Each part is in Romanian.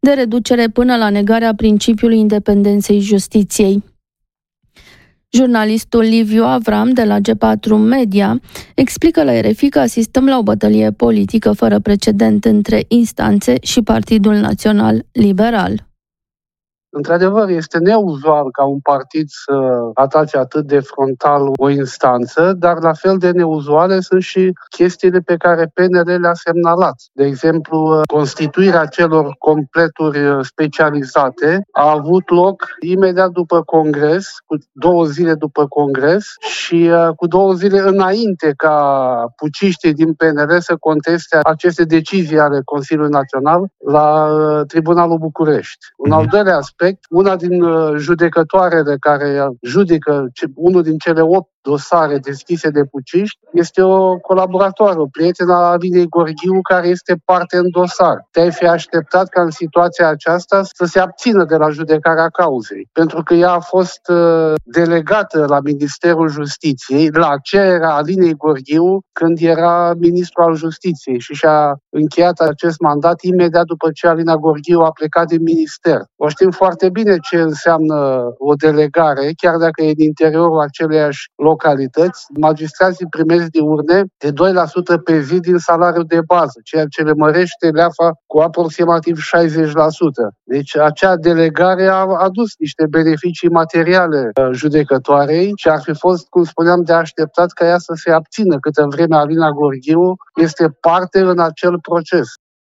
de reducere până la negarea principiului independenței justiției. Jurnalistul Liviu Avram de la G4 Media explică la RFI că asistăm la o bătălie politică fără precedent între instanțe și Partidul Național Liberal. Într-adevăr, este neuzual ca un partid să atace atât de frontal o instanță, dar la fel de neuzuale sunt și chestiile pe care PNL le-a semnalat. De exemplu, constituirea celor completuri specializate a avut loc imediat după Congres, cu 2 zile după Congres și cu 2 zile înainte ca puciștii din PNL să conteste aceste decizii ale Consiliului Național la Tribunalul București. Un al doilea aspect, una din judecătoarele care judecă unul din cele 8 dosare deschise de puciști este o colaboratoare, o prietenă a Alinei Gorghiu, care este parte în dosar. Te-ai fi așteptat ca în situația aceasta să se abțină de la judecarea cauzei, pentru că ea a fost delegată la Ministerul Justiției, la cererea Alinei Gorghiu, când era ministru al Justiției și și-a încheiat acest mandat imediat după ce Alina Gorghiu a plecat din minister. O știm foarte bine ce înseamnă o delegare, chiar dacă e din interiorul aceleiași localități. Magistrații primesc diurne de 2% pe zi din salariul de bază, ceea ce le mărește leafa cu aproximativ 60%. Deci acea delegare a adus niște beneficii materiale judecătoarei și ar fi fost, cum spuneam, de așteptat ca ea să se abțină câtă vreme Alina Gorghiu este parte în acel proces.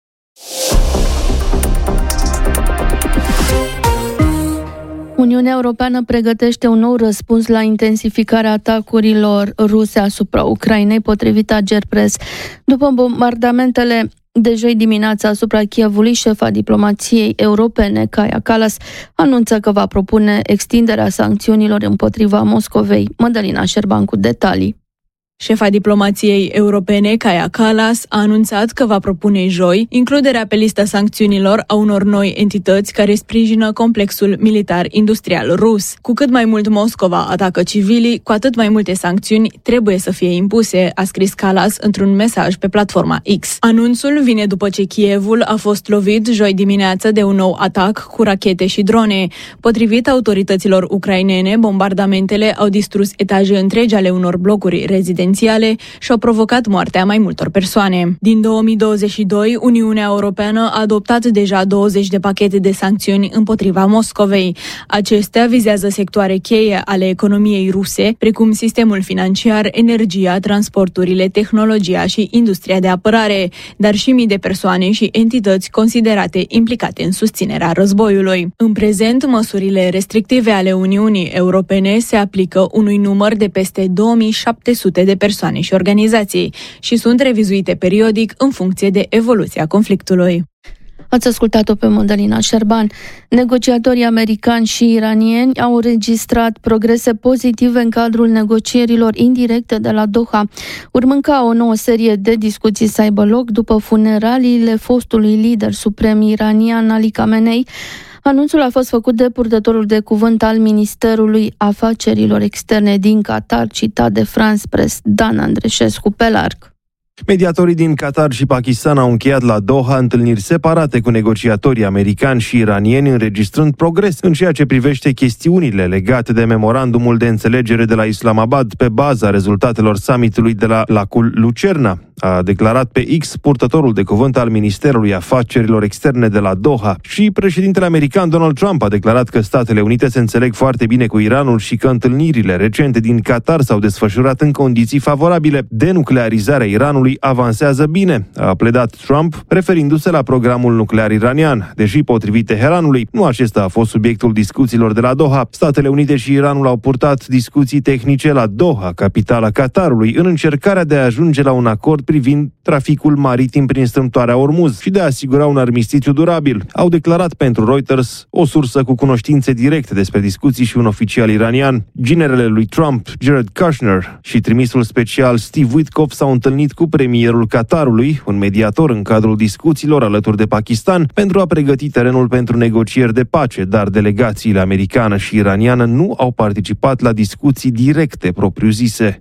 Uniunea Europeană pregătește un nou răspuns la intensificarea atacurilor ruse asupra Ucrainei, potrivit Agerpres. După bombardamentele de joi dimineața asupra Kievului, șefa diplomației europene, Kaja Kallas, anunță că va propune extinderea sancțiunilor împotriva Moscovei. Mădălina Șerban cu detalii. Șefa diplomației europene, Kaja Kallas, a anunțat că va propune joi includerea pe lista sancțiunilor a unor noi entități care sprijină complexul militar-industrial rus. Cu cât mai mult Moscova atacă civilii, cu atât mai multe sancțiuni trebuie să fie impuse, a scris Kallas într-un mesaj pe platforma X. Anunțul vine după ce Kievul a fost lovit joi dimineață de un nou atac cu rachete și drone. Potrivit autorităților ucrainene, bombardamentele au distrus etaje întregi ale unor blocuri rezidențiale și au provocat moartea mai multor persoane. Din 2022, Uniunea Europeană a adoptat deja 20 de pachete de sancțiuni împotriva Moscovei. Acestea vizează sectoare cheie ale economiei ruse, precum sistemul financiar, energia, transporturile, tehnologia și industria de apărare, dar și mii de persoane și entități considerate implicate în susținerea războiului. În prezent, măsurile restrictive ale Uniunii Europene se aplică unui număr de peste 2700 de persoane și organizații și sunt revizuite periodic în funcție de evoluția conflictului. Ați ascultat-o pe Mădălina Șerban. Negociatorii americani și iranieni au înregistrat progrese pozitive în cadrul negocierilor indirecte de la Doha, urmând ca o nouă serie de discuții să aibă loc după funeraliile fostului lider suprem iranian Ali Khamenei. Anunțul a fost făcut de purtătorul de cuvânt al Ministerului Afacerilor Externe din Qatar, citat de France Press, Dan Andreșescu pe larg. Mediatorii din Qatar și Pakistan au încheiat la Doha întâlniri separate cu negociatorii americani și iranieni, înregistrând progres în ceea ce privește chestiunile legate de memorandumul de înțelegere de la Islamabad pe baza rezultatelor summitului de la lacul Lucerna, a declarat pe X purtătorul de cuvânt al Ministerului Afacerilor Externe de la Doha. Și președintele american Donald Trump a declarat că Statele Unite se înțeleg foarte bine cu Iranul și că întâlnirile recente din Qatar s-au desfășurat în condiții favorabile. Denuclearizarea Iranului avansează bine, a pledat Trump, referindu-se la programul nuclear iranian. Deși, potrivit Teheranului, nu acesta a fost subiectul discuțiilor de la Doha. Statele Unite și Iranul au purtat discuții tehnice la Doha, capitala Qatarului, în încercarea de a ajunge la un acord privind traficul maritim prin strâmtoarea Ormuz și de a asigura un armistițiu durabil. Au declarat pentru Reuters o sursă cu cunoștințe directe despre discuții și un oficial iranian. Ginerele lui Trump, Jared Kushner, și trimisul special Steve Witkoff s-au întâlnit cu premierul Qatarului, un mediator în cadrul discuțiilor alături de Pakistan, pentru a pregăti terenul pentru negocieri de pace, dar delegațiile americană și iraniană nu au participat la discuții directe propriu-zise.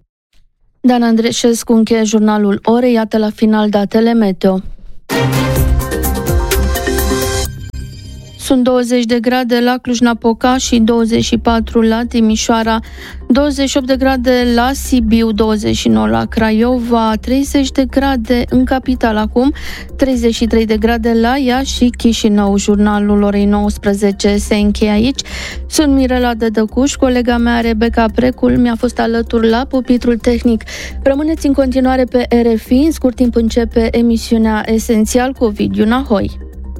Dan Andreșescu încheie jurnalul Orei, iată la final datele meteo. Sunt 20 de grade la Cluj-Napoca și 24 la Timișoara, 28 de grade la Sibiu, 29 la Craiova, 30 de grade în capital acum, 33 de grade la Iași și Chișinău. Jurnalul orei 19 se încheie aici. Sunt Mirela Dădăcuș, colega mea Rebecca Precul mi-a fost alături la pupitrul tehnic. Rămâneți în continuare pe RFI, în scurt timp începe emisiunea Esențial cu Ovidiu Nahoi.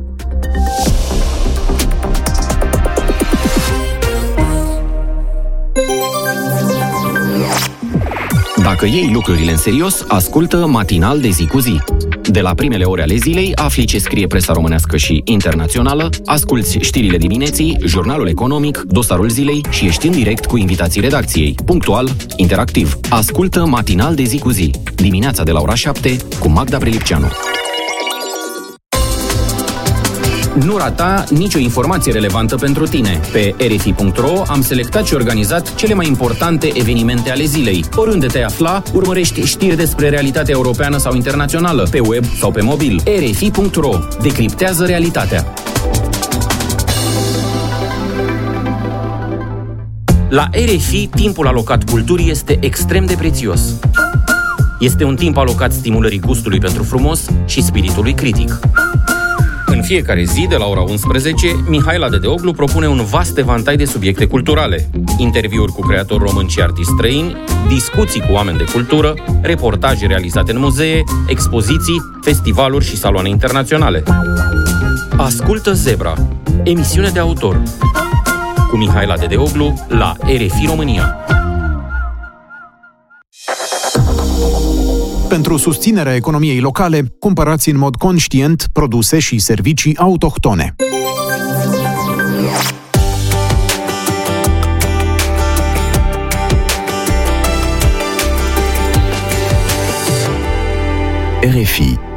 Dacă iei lucrurile în serios, ascultă Matinal de zi cu zi. De la primele ore ale zilei, afli ce scrie presa românească și internațională, asculți știrile dimineții, jurnalul economic, dosarul zilei și ești în direct cu invitații redacției. Punctual, interactiv. Ascultă Matinal de zi cu zi. Dimineața de la ora 7 cu Magda Prelipceanu. Nu rata nicio informație relevantă pentru tine. Pe rfi.ro am selectat și organizat cele mai importante evenimente ale zilei. Oriunde te afla, urmărești știri despre realitatea europeană sau internațională, pe web sau pe mobil. rfi.ro. Decriptează realitatea. La RFI, timpul alocat culturii este extrem de prețios. Este un timp alocat stimulării gustului pentru frumos și spiritului critic. În fiecare zi, de la ora 11, Mihaela Dedeoglu propune un vast evantai de subiecte culturale. Interviuri cu creatori români și artiști străini, discuții cu oameni de cultură, reportaje realizate în muzee, expoziții, festivaluri și saloane internaționale. Ascultă Zebra, emisiune de autor, cu Mihaela Dedeoglu la RFI România. Pentru susținerea economiei locale, cumpărați în mod conștient produse și servicii autohtone. RFI